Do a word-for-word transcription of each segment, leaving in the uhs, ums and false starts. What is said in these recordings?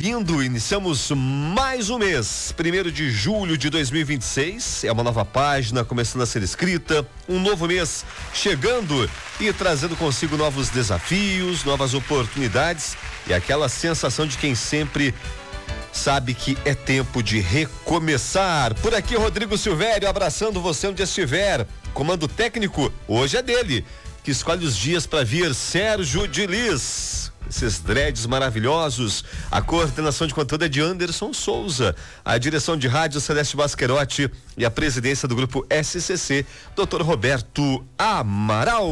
seguindo, iniciamos mais um mês, primeiro de julho de dois mil e vinte e seis, é uma nova página começando a ser escrita, um novo mês chegando e trazendo consigo novos desafios, novas oportunidades e aquela sensação de quem sempre sabe que é tempo de recomeçar. Por aqui, Rodrigo Silvério, abraçando você onde estiver. Comando técnico, hoje é dele, que escolhe os dias para vir, Sérgio Diniz. Esses dreads maravilhosos. A coordenação de conteúdo é de Anderson Souza. A direção de rádio, Celeste Basquerotti. E a presidência do grupo S C C, doutor Roberto Amaral.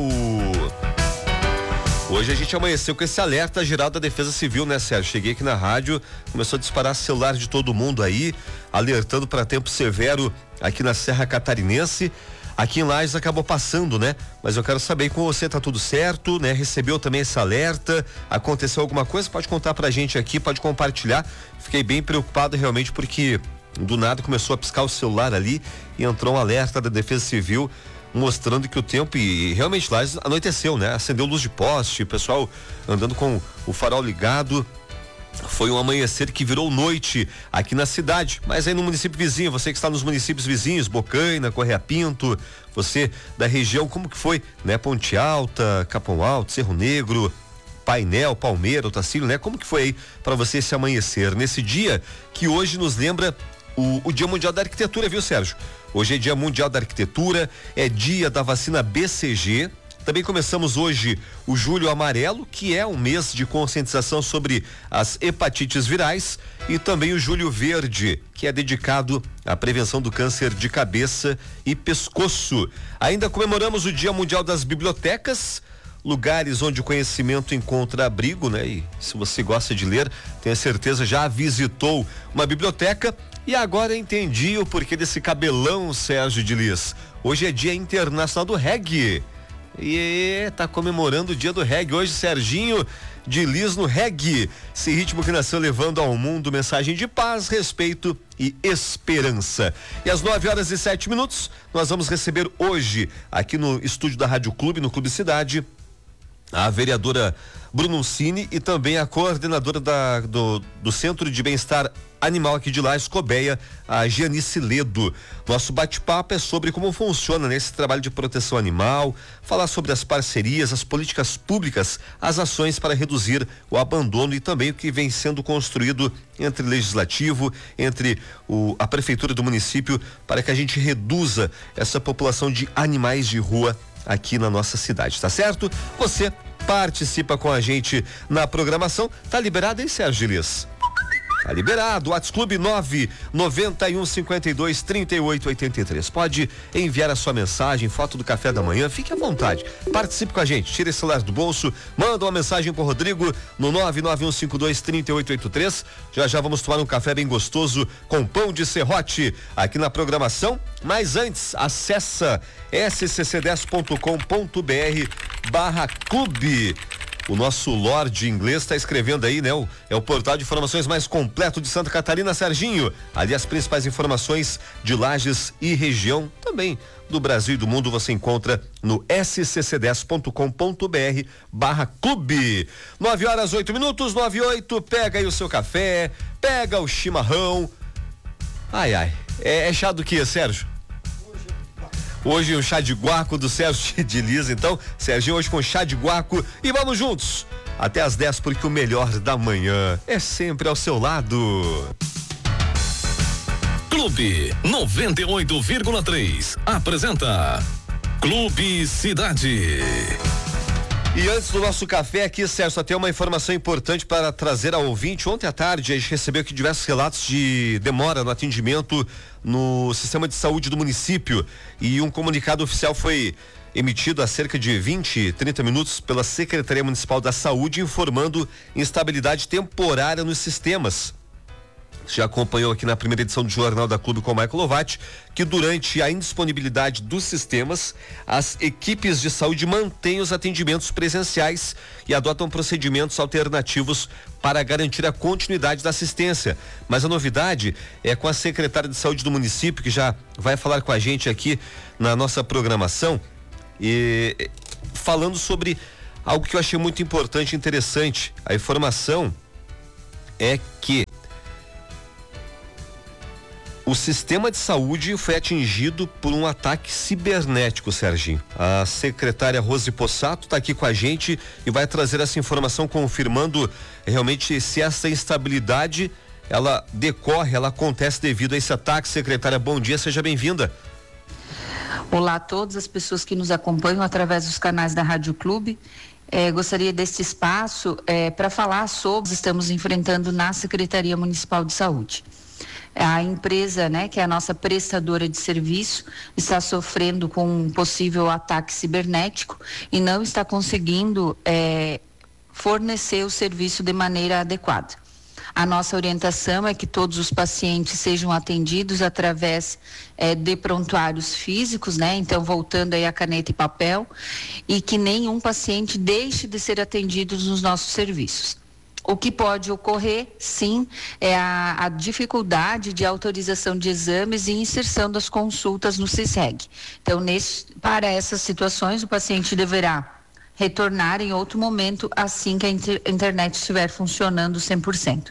Hoje a gente amanheceu com esse alerta geral da Defesa Civil, né, Sérgio? Cheguei aqui na rádio, começou a disparar celular de todo mundo aí, alertando para tempo severo aqui na Serra Catarinense. Aqui em Lages acabou passando, né? Mas eu quero saber com você, tá tudo certo, né? Recebeu também esse alerta? Aconteceu alguma coisa? Pode contar pra gente aqui, pode compartilhar. Fiquei bem preocupado realmente porque do nada começou a piscar o celular ali e entrou um alerta da Defesa Civil mostrando que o tempo, e realmente Lages anoiteceu, né? Acendeu luz de poste, o pessoal andando com o farol ligado. Foi um amanhecer que virou noite aqui na cidade, mas aí no município vizinho, você que está nos municípios vizinhos, Bocaina, Correia Pinto, você da região, como que foi, né? Ponte Alta, Capão Alto, Cerro Negro, Painel, Palmeira, Otacílio, né? Como que foi aí para você esse amanhecer, nesse dia que hoje nos lembra o, o Dia Mundial da Arquitetura, viu, Sérgio? Hoje é Dia Mundial da Arquitetura, é dia da vacina B C G. Também começamos hoje o Julho Amarelo, que é um mês de conscientização sobre as hepatites virais, e também o Julho Verde, que é dedicado à prevenção do câncer de cabeça e pescoço. Ainda comemoramos o Dia Mundial das Bibliotecas, lugares onde o conhecimento encontra abrigo, né? E se você gosta de ler, tenho certeza já visitou uma biblioteca. E agora entendi o porquê desse cabelão, Sérgio Diniz. Hoje é Dia Internacional do Reggae. E tá comemorando o dia do reggae hoje, Serginho Diniz no reggae, esse ritmo que nasceu levando ao mundo mensagem de paz, respeito e esperança. E às nove horas e sete minutos, nós vamos receber hoje, aqui no estúdio da Rádio Clube, no Clube Cidade, a vereadora Bruno Cini e também a coordenadora da, do, do Centro de Bem-Estar Animal aqui de Lages, Cobeia, a Gianice Ledo. Nosso bate-papo é sobre como funciona nesse trabalho de proteção animal, falar sobre as parcerias, as políticas públicas, as ações para reduzir o abandono e também o que vem sendo construído entre o legislativo, entre o, a prefeitura do município, para que a gente reduza essa população de animais de rua aqui na nossa cidade, tá certo? Você participa com a gente na programação. Tá liberado, hein, Sérgio Diniz? Tá liberado. WhatsApp Clube nove nove um cinco dois três oito oito três. Pode enviar a sua mensagem, foto do café da manhã, fique à vontade. Participe com a gente, tire o celular do bolso, manda uma mensagem pro Rodrigo no nove nove um cinco dois três oito oito três. Já já vamos tomar um café bem gostoso com pão de serrote aqui na programação. Mas antes, acessa s c c dez ponto com ponto b r barra clube. O nosso Lorde inglês está escrevendo aí, né? O, é o portal de informações mais completo de Santa Catarina, Serginho. Ali as principais informações de Lages e região, também do Brasil e do mundo, você encontra no s c c dez ponto com ponto b r barra clube. nove horas, oito minutos, nove e oito. Pega aí o seu café, pega o chimarrão. Ai, ai. É, é chá do que, Sérgio? Hoje um chá de guaco do Sérgio Diniz, então, Serginho, hoje com chá de guaco e vamos juntos até às dez, porque o melhor da manhã é sempre ao seu lado. Clube noventa e oito vírgula três apresenta Clube Cidade. E antes do nosso café aqui, Sérgio, só tem uma informação importante para trazer ao ouvinte. Ontem à tarde a gente recebeu aqui diversos relatos de demora no atendimento no sistema de saúde do município e um comunicado oficial foi emitido há cerca de vinte, trinta minutos pela Secretaria Municipal da Saúde informando instabilidade temporária nos sistemas. Já acompanhou aqui na primeira edição do Jornal da Clube com o Michael Lovatti que durante a indisponibilidade dos sistemas, as equipes de saúde mantêm os atendimentos presenciais e adotam procedimentos alternativos para garantir a continuidade da assistência. Mas a novidade é com a secretária de saúde do município, que já vai falar com a gente aqui na nossa programação, e falando sobre algo que eu achei muito importante e interessante. A informação é que O sistema de saúde foi atingido por um ataque cibernético, Serginho. A secretária Rose Possato está aqui com a gente e vai trazer essa informação confirmando realmente se essa instabilidade ela decorre, ela acontece devido a esse ataque. Secretária, bom dia, seja bem-vinda. Olá a todas as pessoas que nos acompanham através dos canais da Rádio Clube. É, gostaria desse espaço é, para falar sobre o que estamos enfrentando na Secretaria Municipal de Saúde. A empresa, né, que é a nossa prestadora de serviço, está sofrendo com um possível ataque cibernético e não está conseguindo é, fornecer o serviço de maneira adequada. A nossa orientação é que todos os pacientes sejam atendidos através eh, de prontuários físicos, né? Então, voltando aí a caneta e papel, e que nenhum paciente deixe de ser atendido nos nossos serviços. O que pode ocorrer, sim, é a, a dificuldade de autorização de exames e inserção das consultas no CISREG. Então, nesse, para essas situações, o paciente deverá retornar em outro momento, assim que a inter, internet estiver funcionando cem por cento.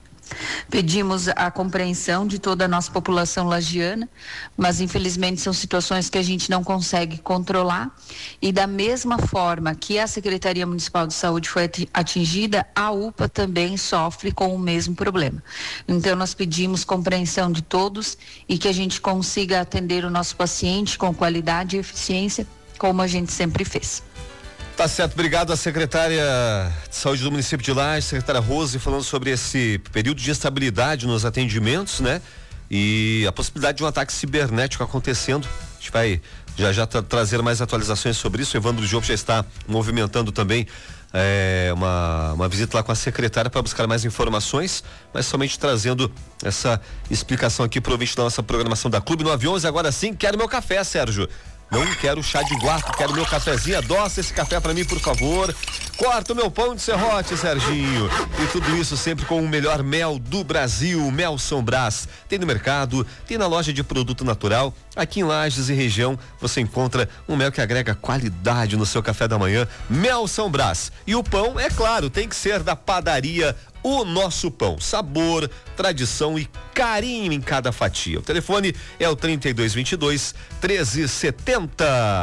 Pedimos a compreensão de toda a nossa população lagiana, mas infelizmente são situações que a gente não consegue controlar, e da mesma forma que a Secretaria Municipal de Saúde foi atingida, a U P A também sofre com o mesmo problema. Então nós pedimos compreensão de todos e que a gente consiga atender o nosso paciente com qualidade e eficiência, como a gente sempre fez. Tá certo, obrigado à secretária de saúde do município de Lages, secretária Rose, falando sobre esse período de instabilidade nos atendimentos, né? E a possibilidade de um ataque cibernético acontecendo. A gente vai já já tra- trazer mais atualizações sobre isso. O Evandro Diogo já está movimentando também é, uma, uma visita lá com a secretária para buscar mais informações, mas somente trazendo essa explicação aqui para o ouvinte da nossa programação da Clube nove onze. Agora sim, quero meu café, Sérgio. Não quero chá de guarda, quero meu cafezinho. Adoça esse café pra mim, por favor. Corta o meu pão de serrote, Serginho. E tudo isso sempre com o melhor mel do Brasil, Mel São Brás. Tem no mercado, tem na loja de produto natural. Aqui em Lages e região você encontra um mel que agrega qualidade no seu café da manhã. Mel São Brás. E o pão, é claro, tem que ser da padaria O Nosso Pão, sabor, tradição e carinho em cada fatia. O telefone é o trinta e dois, vinte e dois, treze setenta.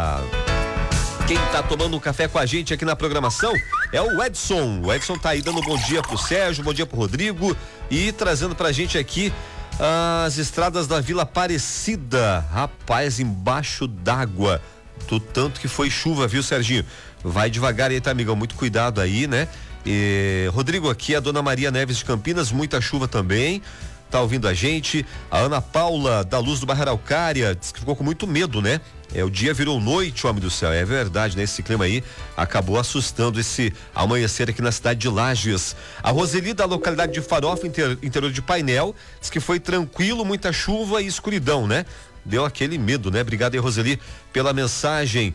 Quem tá tomando um café com a gente aqui na programação é o Edson. O Edson tá aí dando um bom dia pro Sérgio, bom dia pro Rodrigo e trazendo pra gente aqui as estradas da Vila Aparecida. Rapaz, embaixo d'água, do tanto que foi chuva, viu, Serginho? Vai devagar aí, tá, amigão? Muito cuidado aí, né? E, Rodrigo, aqui a dona Maria Neves de Campinas, muita chuva também, tá ouvindo a gente. A Ana Paula da Luz do Bairro Araucária diz que ficou com muito medo, né? É, o dia virou noite, homem do céu, é verdade, né? Esse clima aí acabou assustando esse amanhecer aqui na cidade de Lages. A Roseli da localidade de Farofa, inter, interior de Painel, diz que foi tranquilo, muita chuva e escuridão, né? Deu aquele medo, né? Obrigado aí, Roseli, pela mensagem.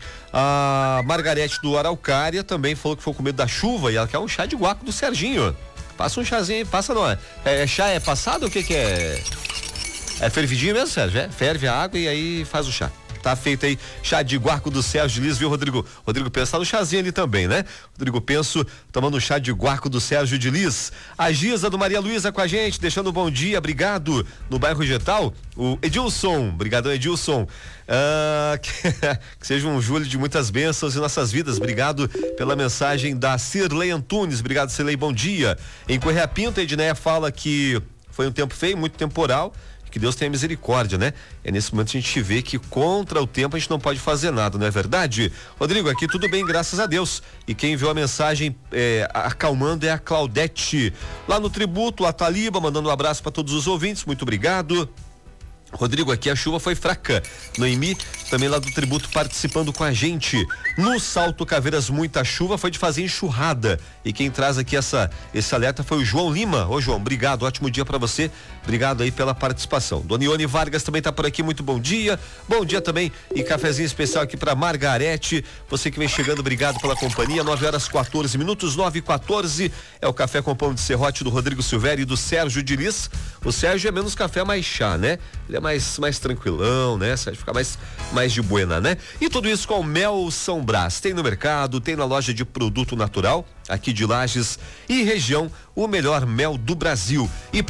A Margarete do Araucária também falou que foi com medo da chuva e ela quer um chá de guaco do Serginho. Passa um chazinho aí, passa não é? É, é chá, é passado ou o que que é? É fervidinho mesmo, Sérgio? É? Ferve a água e aí faz o chá. Tá feito aí, chá de guarco do Sérgio Dilis, viu, Rodrigo? Rodrigo Penso tá no chazinho ali também, né? Rodrigo Penso tomando chá de guarco do Sérgio Dilis. A Giza do Maria Luísa com a gente, deixando um bom dia, obrigado. No bairro Getal, o Edilson, obrigado, Edilson. Ah, que, que seja um julho de muitas bênçãos em nossas vidas. Obrigado pela mensagem da Cirlei Antunes. Obrigado, Cirlei, bom dia. Em Correia Pinto, a Edneia fala que foi um tempo feio, muito temporal. Que Deus tenha misericórdia, né? É nesse momento a gente vê que contra o tempo a gente não pode fazer nada, não é verdade? Rodrigo, aqui tudo bem, graças a Deus. E quem enviou a mensagem é, acalmando é a Claudete. Lá no tributo, a Taliba, mandando um abraço para todos os ouvintes, muito obrigado. Rodrigo, aqui a chuva foi fraca. Noemi, também lá do tributo, participando com a gente. No Salto Caveiras, muita chuva, foi de fazer enxurrada. E quem traz aqui essa, esse alerta foi o João Lima. Ô, João, obrigado, ótimo dia para você. Obrigado aí pela participação. Dona Ione Vargas também tá por aqui, muito bom dia. Bom dia também e cafezinho especial aqui para Margarete. Você que vem chegando, obrigado pela companhia. nove horas quatorze minutos, nove e quatorze. É o café com pão de serrote do Rodrigo Silvério e do Sérgio Dilis. O Sérgio é menos café, mais chá, né? Ele é mais, mais tranquilão, né? Sérgio fica mais, mais de buena, né? E tudo isso com Mel São Brás. Tem no mercado, tem na loja de produto natural, aqui de Lages e região, o melhor mel do Brasil. E